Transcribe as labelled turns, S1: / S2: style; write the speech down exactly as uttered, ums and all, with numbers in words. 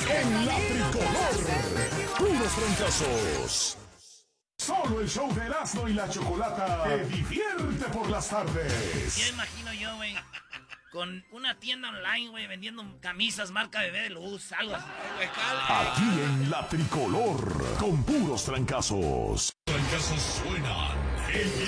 S1: en la tricolor. Puros fracasos. Solo el show de Erasmo y la Chocolata te divierte por las tardes.
S2: Ya imagino yo, güey, con una tienda online, güey, vendiendo camisas marca Bebé de Luz, algo así.
S1: Aquí en la tricolor, con puros trancazos. Trancazos suenan.